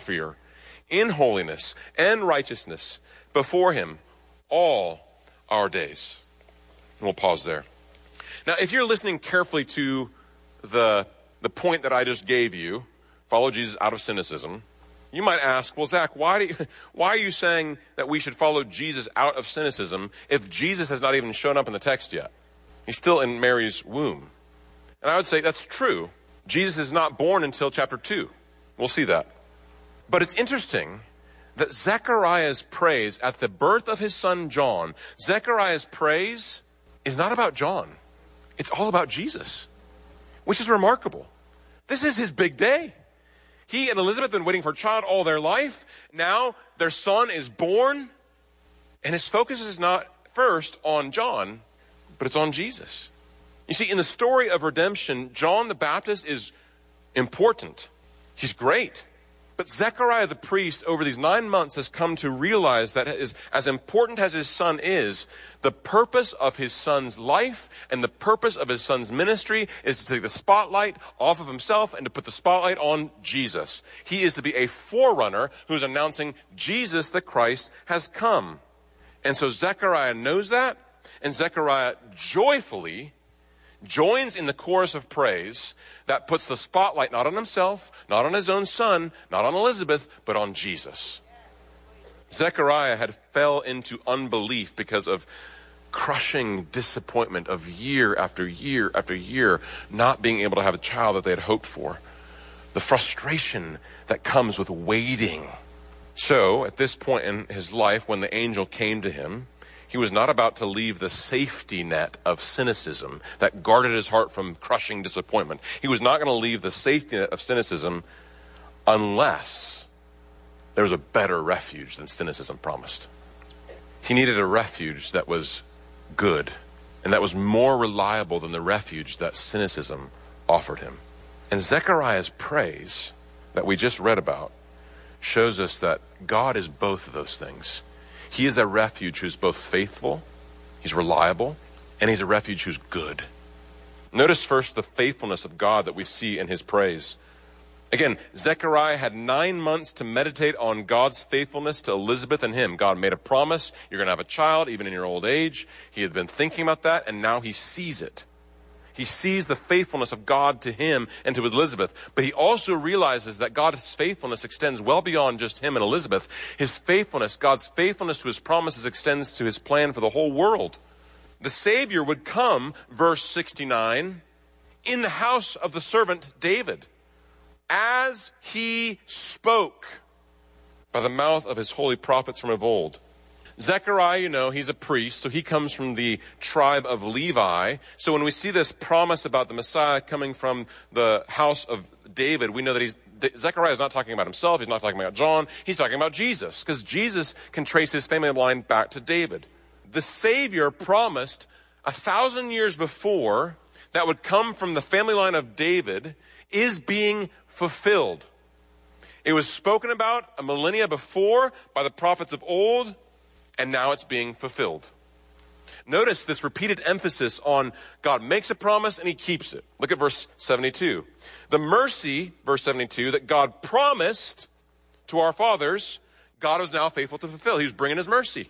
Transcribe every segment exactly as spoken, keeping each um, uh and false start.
fear, in holiness and righteousness before him all our days. And we'll pause there. Now, if you're listening carefully to the, the point that I just gave you, follow Jesus out of cynicism, you might ask, well, Zach, why, do you, why are you saying that we should follow Jesus out of cynicism if Jesus has not even shown up in the text yet? He's still in Mary's womb. And I would say that's true. Jesus is not born until chapter two. We'll see that. But it's interesting that Zechariah's praise at the birth of his son John, Zechariah's praise is not about John. It's all about Jesus, which is remarkable. This is his big day. He and Elizabeth have been waiting for a child all their life. Now their son is born. And his focus is not first on John, but it's on Jesus. You see, in the story of redemption, John the Baptist is important. He's great. But Zechariah the priest over these nine months has come to realize that as, as important as his son is, the purpose of his son's life and the purpose of his son's ministry is to take the spotlight off of himself and to put the spotlight on Jesus. He is to be a forerunner who's announcing Jesus the Christ has come. And so Zechariah knows that, and Zechariah joyfully joins in the chorus of praise that puts the spotlight not on himself, not on his own son, not on Elizabeth, but on Jesus. Zechariah had fell into unbelief because of crushing disappointment of year after year after year not being able to have a child that they had hoped for. The frustration that comes with waiting. So, at this point in his life, when the angel came to him, he was not about to leave the safety net of cynicism that guarded his heart from crushing disappointment. He was not going to leave the safety net of cynicism unless there was a better refuge than cynicism promised. He needed a refuge that was good and that was more reliable than the refuge that cynicism offered him. And Zechariah's praise that we just read about shows us that God is both of those things. He is a refuge who's both faithful, he's reliable, and he's a refuge who's good. Notice first the faithfulness of God that we see in his praise. Again, Zechariah had nine months to meditate on God's faithfulness to Elizabeth and him. God made a promise, you're going to have a child even in your old age. He had been thinking about that, and now he sees it. He sees the faithfulness of God to him and to Elizabeth. But he also realizes that God's faithfulness extends well beyond just him and Elizabeth. His faithfulness, God's faithfulness to his promises extends to his plan for the whole world. The Savior would come, verse sixty-nine, in the house of the servant David, as he spoke by the mouth of his holy prophets from of old. Zechariah, you know, he's a priest, so he comes from the tribe of Levi. So when we see this promise about the Messiah coming from the house of David, we know that he's Zechariah is not talking about himself, he's not talking about John, he's talking about Jesus, because Jesus can trace his family line back to David. The Savior promised a thousand years before that would come from the family line of David is being fulfilled. It was spoken about a millennia before by the prophets of old, and now it's being fulfilled. Notice this repeated emphasis on God makes a promise and he keeps it. Look at verse seventy-two. The mercy, verse seventy-two, that God promised to our fathers, God was now faithful to fulfill. He was bringing his mercy.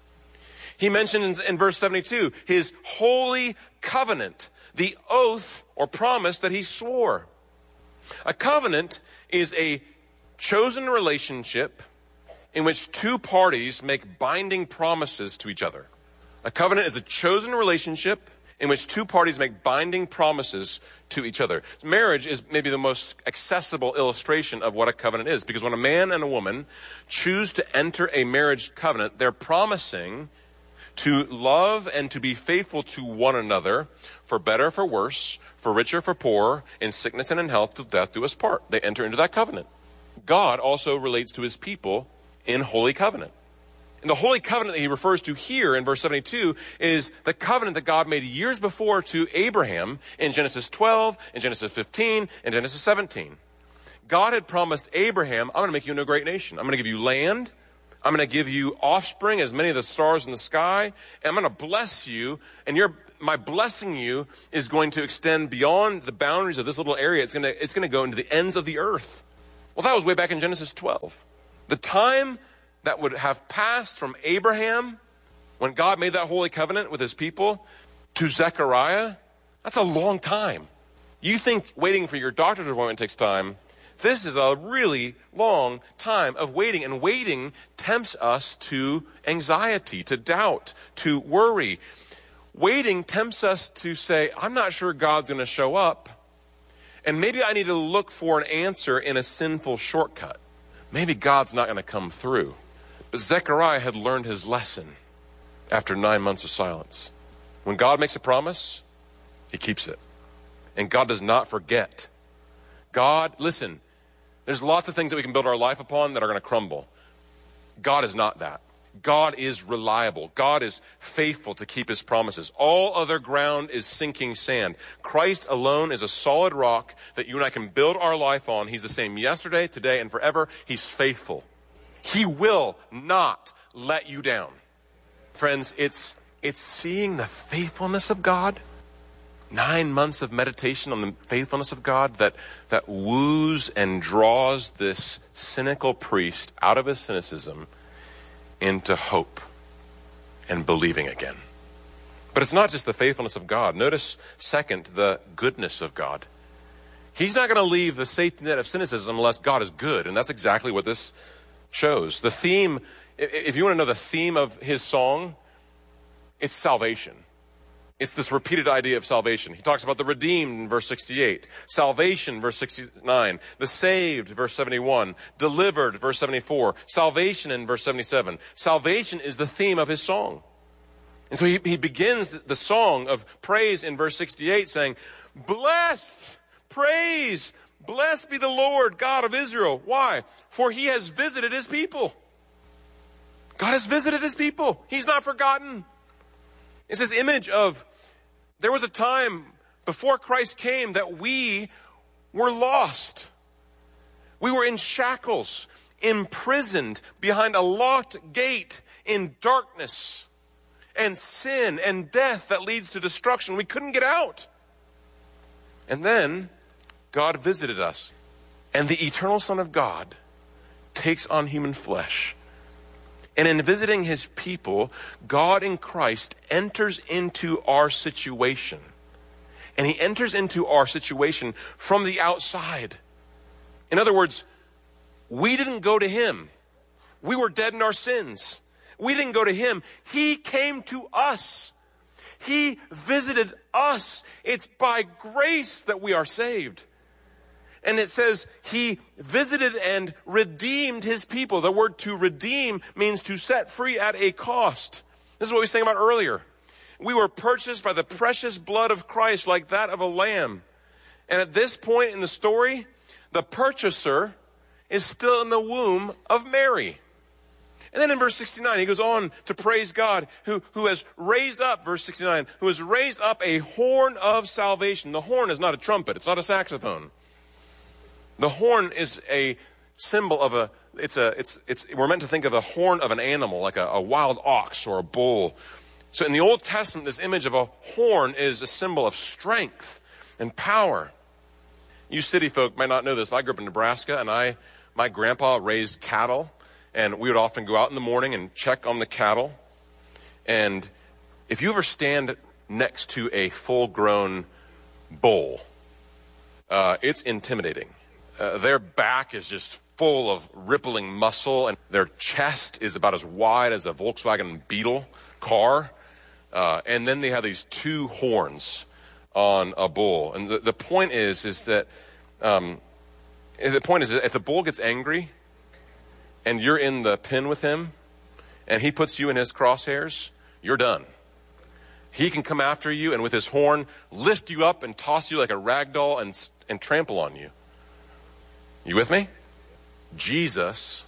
He mentions in, in verse seventy-two, his holy covenant, the oath or promise that he swore. A covenant is a chosen relationship in which two parties make binding promises to each other. A covenant is a chosen relationship in which two parties make binding promises to each other. Marriage is maybe the most accessible illustration of what a covenant is, because when a man and a woman choose to enter a marriage covenant, they're promising to love and to be faithful to one another for better, for worse, for richer, for poorer, in sickness and in health, till death do us part. They enter into that covenant. God also relates to his people in holy covenant. And the holy covenant that he refers to here in verse seventy-two is the covenant that God made years before to Abraham in Genesis twelve, in Genesis fifteen, in Genesis seventeen. God had promised Abraham, I'm going to make you into a great nation. I'm going to give you land. I'm going to give you offspring, as many of the stars in the sky. And I'm going to bless you. And your, my blessing you is going to extend beyond the boundaries of this little area. It's going to, it's going to go into the ends of the earth. Well, that was way back in Genesis twelve. The time that would have passed from Abraham, when God made that holy covenant with his people, to Zechariah, that's a long time. You think waiting for your doctor's appointment takes time. This is a really long time of waiting, and waiting tempts us to anxiety, to doubt, to worry. Waiting tempts us to say, I'm not sure God's going to show up, and maybe I need to look for an answer in a sinful shortcut. Maybe God's not going to come through. But Zechariah had learned his lesson after nine months of silence. When God makes a promise, he keeps it. And God does not forget. God, listen, there's lots of things that we can build our life upon that are going to crumble. God is not that. God is reliable. God is faithful to keep his promises. All other ground is sinking sand. Christ alone is a solid rock that you and I can build our life on. He's the same yesterday, today, and forever. He's faithful. He will not let you down. Friends, it's, it's seeing the faithfulness of God. Nine months of meditation on the faithfulness of God that, that woos and draws this cynical priest out of his cynicism into hope and believing again. But it's not just the faithfulness of God. Notice, second, the goodness of God. He's not going to leave the safety net of cynicism unless God is good, and that's exactly what this shows. The theme, if you want to know the theme of his song, it's salvation. It's this repeated idea of salvation. He talks about the redeemed in verse sixty-eight, salvation, verse sixty-nine, the saved, verse seventy-one, delivered, verse seventy-four, salvation in verse seventy-seven. Salvation is the theme of his song. And so he, he begins the song of praise in verse sixty-eight saying, blessed, praise, blessed be the Lord God of Israel. Why? For he has visited his people. God has visited his people. He's not forgotten. It's this image of, there was a time before Christ came that we were lost. We were in shackles, imprisoned behind a locked gate in darkness and sin and death that leads to destruction. We couldn't get out. And then God visited us, and the eternal Son of God takes on human flesh. And in visiting his people, God in Christ enters into our situation. And he enters into our situation from the outside. In other words, we didn't go to him. We were dead in our sins. We didn't go to him. He came to us. He visited us. It's by grace that we are saved. And it says he visited and redeemed his people. The word to redeem means to set free at a cost. This is what we sang about earlier. We were purchased by the precious blood of Christ like that of a lamb. And at this point in the story, the purchaser is still in the womb of Mary. And then in verse sixty-nine, he goes on to praise God who, who has raised up, verse sixty-nine, who has raised up a horn of salvation. The horn is not a trumpet. It's not a saxophone. The horn is a symbol of a, it's a, it's, it's, we're meant to think of the horn of an animal, like a, a wild ox or a bull. So in the Old Testament, this image of a horn is a symbol of strength and power. You city folk might not know this, but I grew up in Nebraska, and I, my grandpa raised cattle, and we would often go out in the morning and check on the cattle. And if you ever stand next to a full-grown bull, uh, it's intimidating. Uh, their back is just full of rippling muscle, and their chest is about as wide as a Volkswagen Beetle car. Uh, and then they have these two horns on a bull. And the, the point is, is that, um, the point is that if the bull gets angry and you're in the pen with him and he puts you in his crosshairs, you're done. He can come after you and with his horn lift you up and toss you like a rag doll and, and trample on you. You with me? Jesus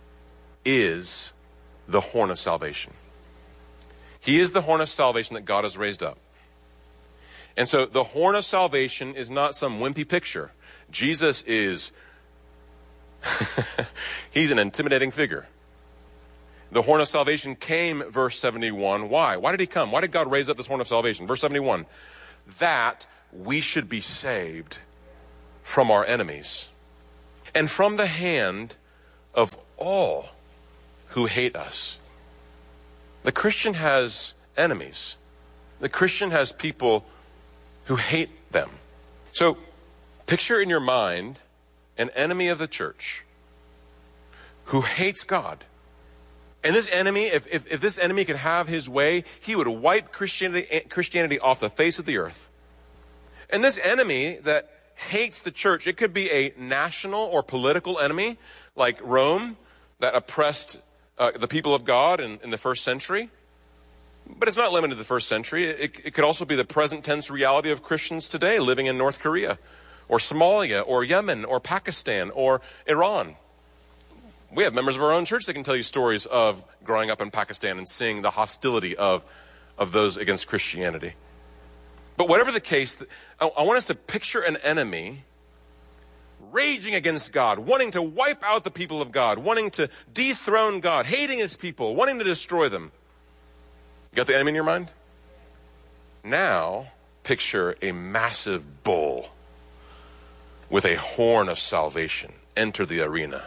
is the horn of salvation. He is the horn of salvation that God has raised up. And so the horn of salvation is not some wimpy picture. Jesus is, he's an intimidating figure. The horn of salvation came, verse seventy-one. Why? Why did he come? Why did God raise up this horn of salvation? Verse seventy-one, that we should be saved from our enemies and from the hand of all who hate us. The Christian has enemies. The Christian has people who hate them. So picture in your mind an enemy of the church who hates God. And this enemy, if, if, if this enemy could have his way, he would wipe Christianity, Christianity off the face of the earth. And this enemy that hates the church, it could be a national or political enemy like Rome that oppressed uh, the people of God in, in the first century. But it's not limited to the first century. It, it could also be the present tense reality of Christians today living in North Korea or Somalia or Yemen or Pakistan or Iran. We have members of our own church that can tell you stories of growing up in Pakistan and seeing the hostility of, of those against Christianity. But whatever the case, I, I want us to picture an enemy raging against God, wanting to wipe out the people of God, wanting to dethrone God, hating his people, wanting to destroy them. You got the enemy in your mind? Now, picture a massive bull with a horn of salvation enter the arena,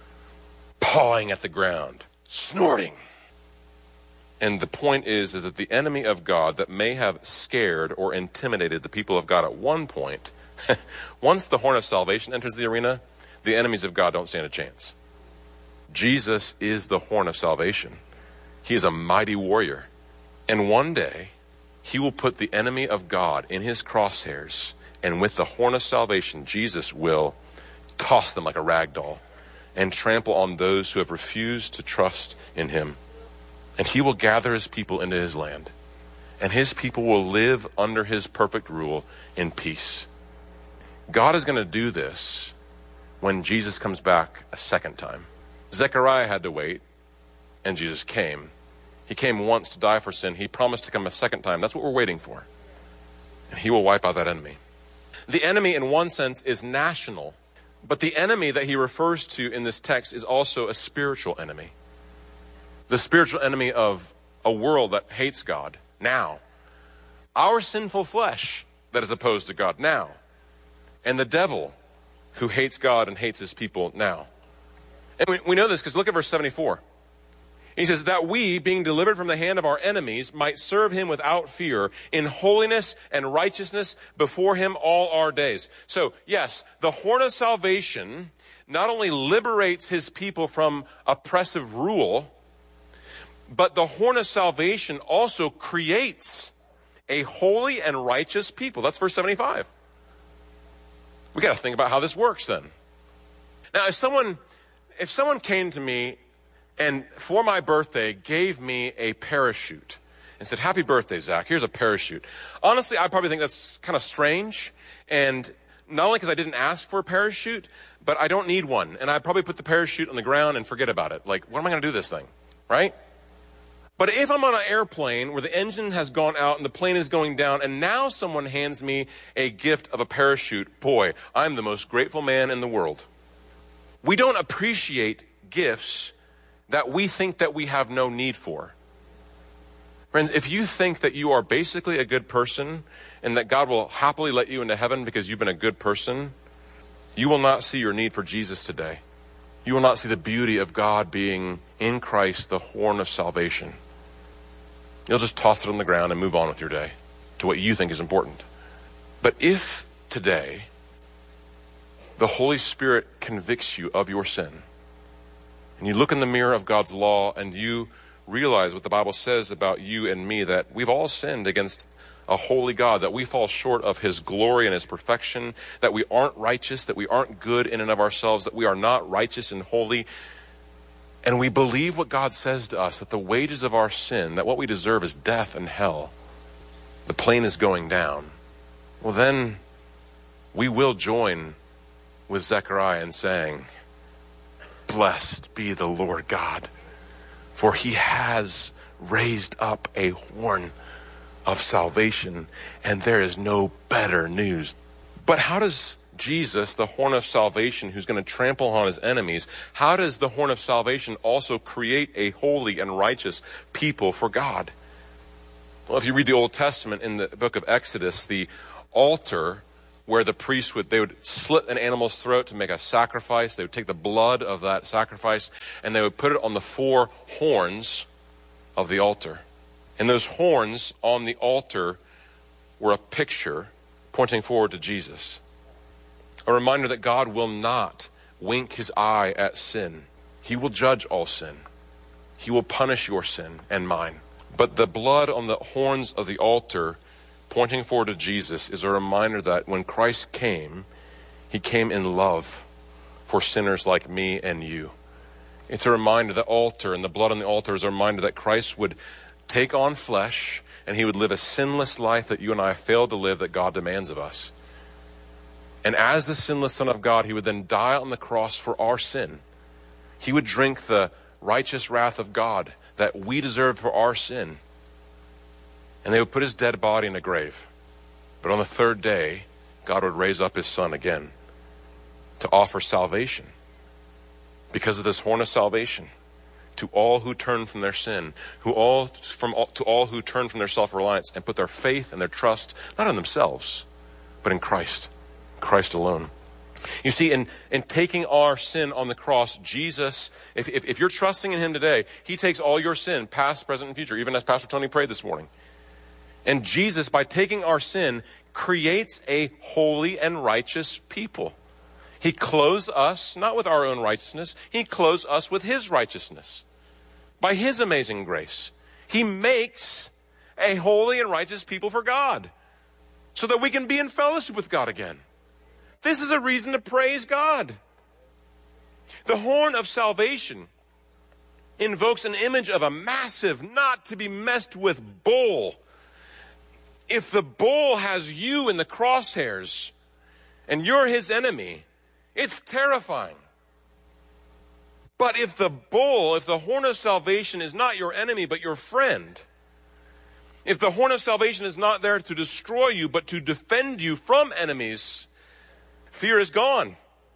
pawing at the ground, snorting. And the point is, is that the enemy of God that may have scared or intimidated the people of God at one point, once the horn of salvation enters the arena, the enemies of God don't stand a chance. Jesus is the horn of salvation. He is a mighty warrior. And one day, he will put the enemy of God in his crosshairs, and with the horn of salvation, Jesus will toss them like a rag doll and trample on those who have refused to trust in him. And he will gather his people into his land, and his people will live under his perfect rule in peace. God is going to do this when Jesus comes back a second time. Zechariah had to wait, and Jesus came. He came once to die for sin. He promised to come a second time. That's what we're waiting for. And he will wipe out that enemy. The enemy, in one sense, is national. But the enemy that he refers to in this text is also a spiritual enemy. The spiritual enemy of a world that hates God now. Our sinful flesh that is opposed to God now. And the devil who hates God and hates his people now. And we, we know this because look at verse seventy-four. He says, that we, being delivered from the hand of our enemies, might serve him without fear, in holiness and righteousness before him all our days. So, yes, the horn of salvation not only liberates his people from oppressive rule, but the horn of salvation also creates a holy and righteous people. That's verse seventy-five. We got to think about how this works then. Now, if someone, if someone came to me and for my birthday gave me a parachute and said, happy birthday, Zach, here's a parachute. Honestly, I probably think that's kind of strange. And not only because I didn't ask for a parachute, but I don't need one. And I'd probably put the parachute on the ground and forget about it. Like, what am I going to do this thing? Right? But if I'm on an airplane where the engine has gone out and the plane is going down, and now someone hands me a gift of a parachute, boy, I'm the most grateful man in the world. We don't appreciate gifts that we think that we have no need for. Friends, if you think that you are basically a good person and that God will happily let you into heaven because you've been a good person, you will not see your need for Jesus today. You will not see the beauty of God being in Christ, the horn of salvation. You'll just toss it on the ground and move on with your day to what you think is important. But if today the Holy Spirit convicts you of your sin, and you look in the mirror of God's law and you realize what the Bible says about you and me, that we've all sinned against a holy God, that we fall short of his glory and his perfection, that we aren't righteous, that we aren't good in and of ourselves, that we are not righteous and holy. And we believe what God says to us, that the wages of our sin, that what we deserve is death and hell. The plane is going down. Well, then we will join with Zechariah in saying, blessed be the Lord God, for he has raised up a horn of salvation, and there is no better news. But how does Jesus, the horn of salvation, who's going to trample on his enemies, how does the horn of salvation also create a holy and righteous people for God? Well, if you read the Old Testament in the book of Exodus, the altar where the priest would, they would slit an animal's throat to make a sacrifice. They would take the blood of that sacrifice and they would put it on the four horns of the altar. And those horns on the altar were a picture pointing forward to Jesus. A reminder that God will not wink his eye at sin. He will judge all sin. He will punish your sin and mine. But the blood on the horns of the altar pointing forward to Jesus is a reminder that when Christ came, he came in love for sinners like me and you. It's a reminder, the altar and the blood on the altar is a reminder that Christ would take on flesh and he would live a sinless life that you and I failed to live, that God demands of us. And as the sinless Son of God, he would then die on the cross for our sin. He would drink the righteous wrath of God that we deserved for our sin. And they would put his dead body in a grave. But on the third day, God would raise up his Son again to offer salvation. Because of this horn of salvation, to all who turn from their sin, who all from all, to all who turn from their self-reliance and put their faith and their trust, not in themselves, but in Christ, Christ alone. You see, in, in taking our sin on the cross, Jesus, if, if, if you're trusting in him today, he takes all your sin, past, present, and future, even as Pastor Tony prayed this morning. And Jesus, by taking our sin, creates a holy and righteous people. He clothes us, not with our own righteousness, he clothes us with his righteousness. By his amazing grace, he makes a holy and righteous people for God, so that we can be in fellowship with God again. This is a reason to praise God. The horn of salvation invokes an image of a massive, not to be messed with bull. If the bull has you in the crosshairs and you're his enemy, it's terrifying. But if the bull, if the horn of salvation is not your enemy but your friend, if the horn of salvation is not there to destroy you but to defend you from enemies, fear is gone.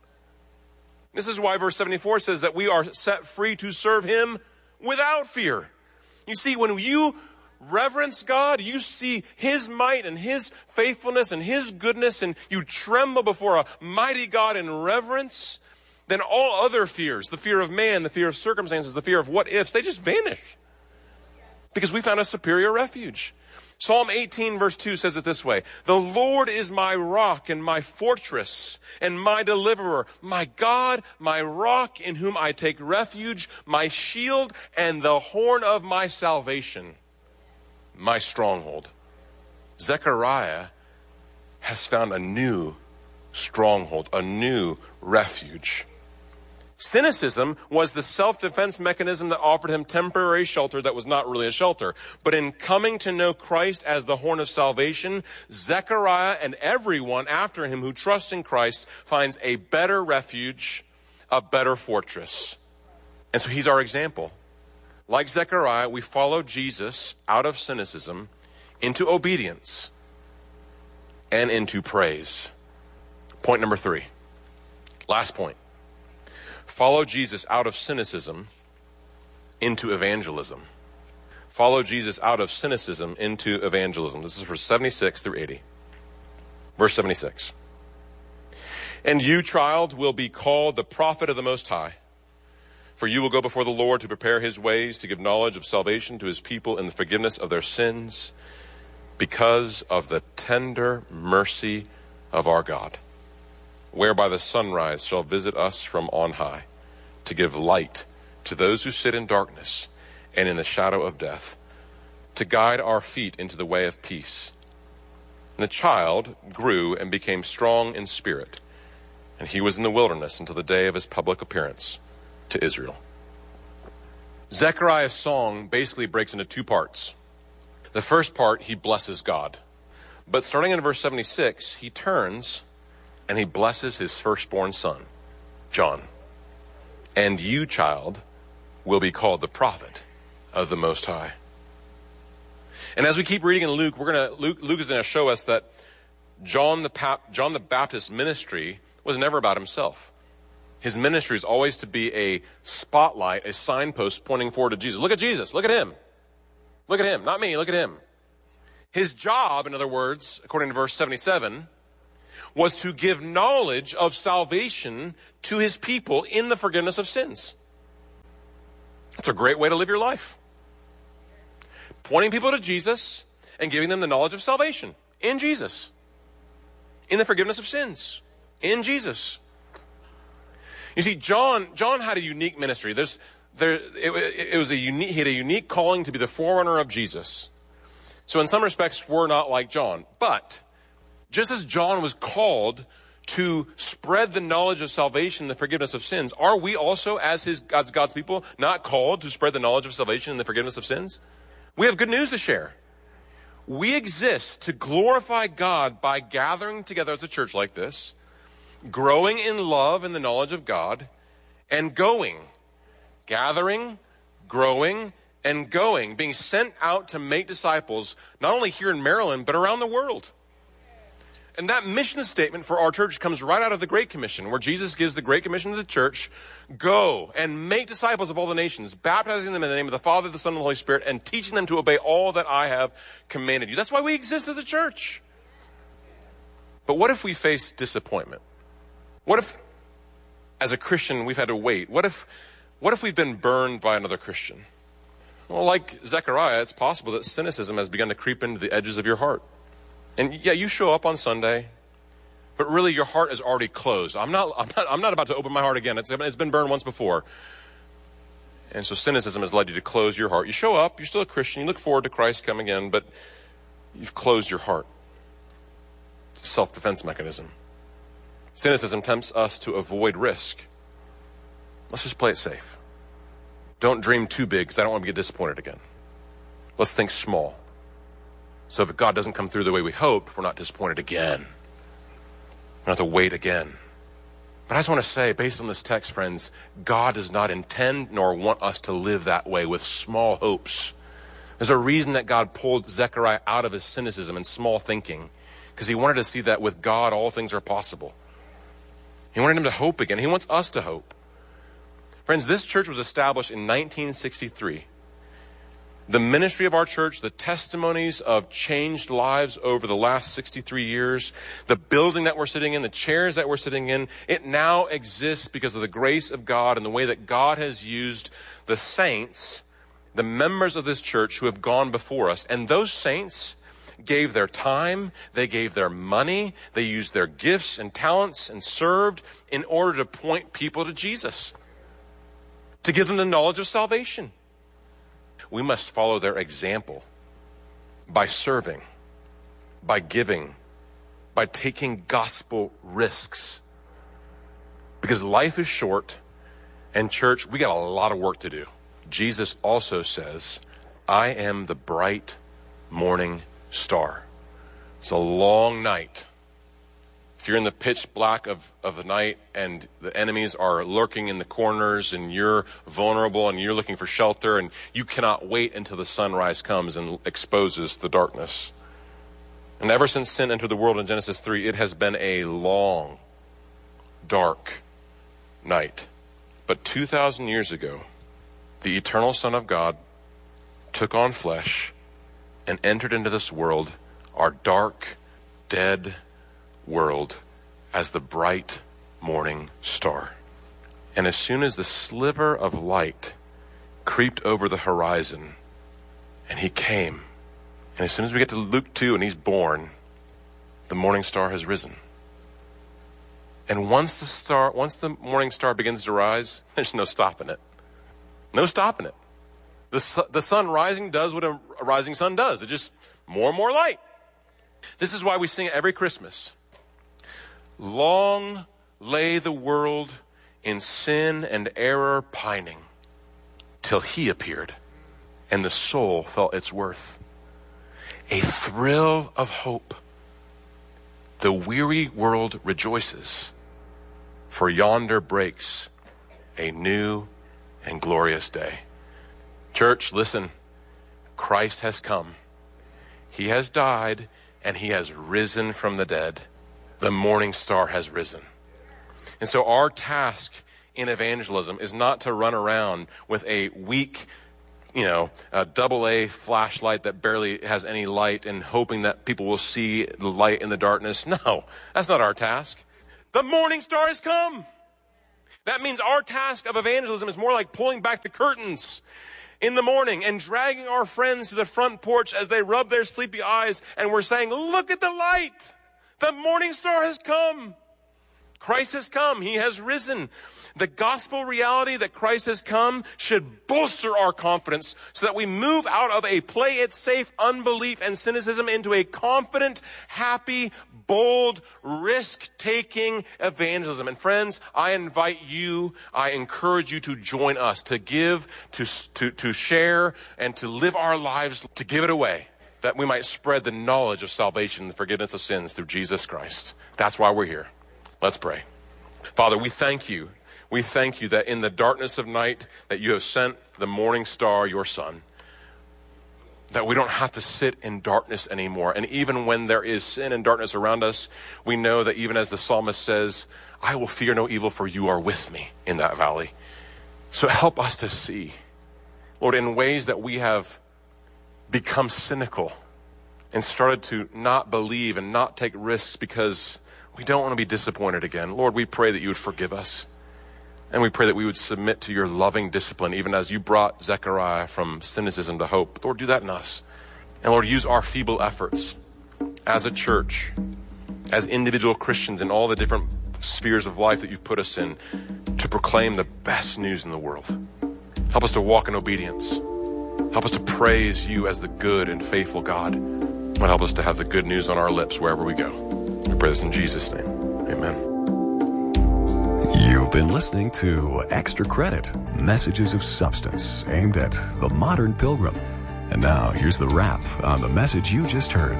This is why verse seventy-four says that we are set free to serve him without fear. You see, when you reverence God, you see his might and his faithfulness and his goodness, and you tremble before a mighty God in reverence, then all other fears, the fear of man, the fear of circumstances, the fear of what ifs, they just vanish. Because we found a superior refuge. Psalm eighteen verse two says it this way: the Lord is my rock and my fortress and my deliverer, my God, my rock in whom I take refuge, my shield and the horn of my salvation, my stronghold. Zechariah has found a new stronghold, a new refuge. Cynicism was the self-defense mechanism that offered him temporary shelter that was not really a shelter. But in coming to know Christ as the horn of salvation, Zechariah and everyone after him who trusts in Christ finds a better refuge, a better fortress. And so he's our example. Like Zechariah, we follow Jesus out of cynicism into obedience and into praise. Point number three. Last point. Follow Jesus out of cynicism into evangelism. Follow Jesus out of cynicism into evangelism. This is verse seventy-six through eighty. Verse seventy-six. And you, child, will be called the prophet of the Most High. For you will go before the Lord to prepare his ways, to give knowledge of salvation to his people in the forgiveness of their sins, because of the tender mercy of our God, whereby the sunrise shall visit us from on high, to give light to those who sit in darkness and in the shadow of death, to guide our feet into the way of peace. And the child grew and became strong in spirit, and he was in the wilderness until the day of his public appearance to Israel. Zechariah's song basically breaks into two parts. The first part, he blesses God. But starting in verse seventy-six, he turns and he blesses his firstborn son, John. And you, child, will be called the prophet of the Most High. And as we keep reading in Luke, we're gonna Luke, Luke is going to show us that John the Pap, John the Baptist's ministry was never about himself. His ministry is always to be a spotlight, a signpost pointing forward to Jesus. Look at Jesus. Look at him. Look at him. Not me. Look at him. His job, in other words, according to verse seventy-seven, was to give knowledge of salvation to his people in the forgiveness of sins. That's a great way to live your life. Pointing people to Jesus and giving them the knowledge of salvation in Jesus. In the forgiveness of sins in Jesus. You see, John, John had a unique ministry. There's, there, it, it was a unique, he had a unique calling to be the forerunner of Jesus. So in some respects, we're not like John. But just as John was called to spread the knowledge of salvation and the forgiveness of sins, are we also, as his God's, God's people, not called to spread the knowledge of salvation and the forgiveness of sins? We have good news to share. We exist to glorify God by gathering together as a church like this, growing in love and the knowledge of God, and going, gathering, growing, and going, being sent out to make disciples, not only here in Maryland, but around the world. And that mission statement for our church comes right out of the Great Commission, where Jesus gives the Great Commission to the church: go and make disciples of all the nations, baptizing them in the name of the Father, the Son, and the Holy Spirit, and teaching them to obey all that I have commanded you. That's why we exist as a church. But what if we face disappointment? What if, as a Christian, we've had to wait? What if, what if we've been burned by another Christian? Well, like Zechariah, it's possible that cynicism has begun to creep into the edges of your heart. And yeah, you show up on Sunday, but really your heart is already closed. I'm not, I'm not, I'm not about to open my heart again. It's, it's been burned once before. And so cynicism has led you to close your heart. You show up, you're still a Christian, you look forward to Christ coming in, but you've closed your heart. It's a self-defense mechanism. Cynicism tempts us to avoid risk. Let's just play it safe. Don't dream too big, because I don't want to get disappointed again. Let's think small. So if God doesn't come through the way we hoped, we're not disappointed again. We don't have to wait again. But I just want to say, based on this text, friends, God does not intend nor want us to live that way with small hopes. There's a reason that God pulled Zechariah out of his cynicism and small thinking, because he wanted to see that with God, all things are possible. He wanted him to hope again. He wants us to hope. Friends, this church was established in nineteen sixty-three. The ministry of our church, the testimonies of changed lives over the last sixty-three years, the building that we're sitting in, the chairs that we're sitting in, it now exists because of the grace of God and the way that God has used the saints, the members of this church who have gone before us. And those saints gave their time, they gave their money, they used their gifts and talents and served in order to point people to Jesus, to give them the knowledge of salvation. We must follow their example by serving, by giving, by taking gospel risks. Because life is short, and church, we got a lot of work to do. Jesus also says, I am the bright morning star. It's a long night. If you're in the pitch black of, of the night and the enemies are lurking in the corners and you're vulnerable and you're looking for shelter and you cannot wait until the sunrise comes and exposes the darkness. And ever since sin entered the world in Genesis three, it has been a long, dark night. But two thousand years ago, the eternal Son of God took on flesh and entered into this world, our dark, dead world, as the bright morning star. And as soon as the sliver of light creeped over the horizon and he came, and as soon as we get to Luke two and he's born, the morning star has risen. And once the star, once the morning star begins to rise, there's no stopping it. No stopping it. The, su- the sun rising does what a, a rising sun does. It just more and more light. This is why we sing it every Christmas. Long lay the world in sin and error pining, till he appeared, and the soul felt its worth. A thrill of hope. The weary world rejoices, for yonder breaks a new and glorious day. Church, listen. Christ has come. He has died, and he has risen from the dead. The morning star has risen. And so our task in evangelism is not to run around with a weak you know, a double A flashlight that barely has any light and hoping that people will see the light in the darkness. No, that's not our task. The morning star has come. That means our task of evangelism is more like pulling back the curtains in the morning and dragging our friends to the front porch as they rub their sleepy eyes, and we're saying, look at the light. The morning star has come. Christ has come. He has risen. The gospel reality that Christ has come should bolster our confidence so that we move out of a play it safe unbelief and cynicism into a confident, happy, bold, risk-taking evangelism. And friends, I invite you, I encourage you to join us, to give, to, to, to share, and to live our lives, to give it away, that we might spread the knowledge of salvation and the forgiveness of sins through Jesus Christ. That's why we're here. Let's pray. Father, we thank you. We thank you that in the darkness of night that you have sent the morning star, your son, that we don't have to sit in darkness anymore. And even when there is sin and darkness around us, we know that even as the psalmist says, I will fear no evil, for you are with me in that valley. So help us to see, Lord, in ways that we have become cynical and started to not believe and not take risks because we don't want to be disappointed again. Lord, we pray that you would forgive us. And we pray that we would submit to your loving discipline, even as you brought Zechariah from cynicism to hope. Lord, do that in us. And Lord, use our feeble efforts as a church, as individual Christians in all the different spheres of life that you've put us in, to proclaim the best news in the world. Help us to walk in obedience. Help us to praise you as the good and faithful God. And help us to have the good news on our lips wherever we go. We pray this in Jesus' name. Amen. You've been listening to Extra Credit, messages of substance aimed at the modern pilgrim. And now here's the wrap on the message you just heard.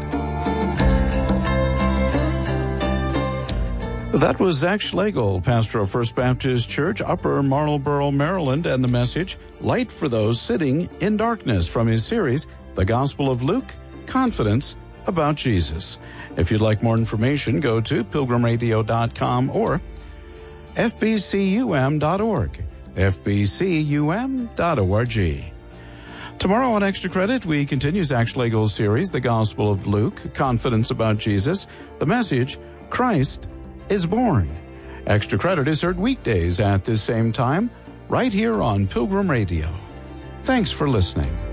That was Zach Schlegel, pastor of First Baptist Church, Upper Marlboro, Maryland, and the message, Light for Those Sitting in Darkness, from his series, The Gospel of Luke, Confidence About Jesus. If you'd like more information, go to pilgrim radio dot com or f b c u m dot org, f b c u m dot org. Tomorrow on Extra Credit, we continue Zach Schlegel's series, The Gospel of Luke, Confidence About Jesus. The message, Christ is born. Extra Credit is heard weekdays at this same time, right here on Pilgrim Radio. Thanks for listening.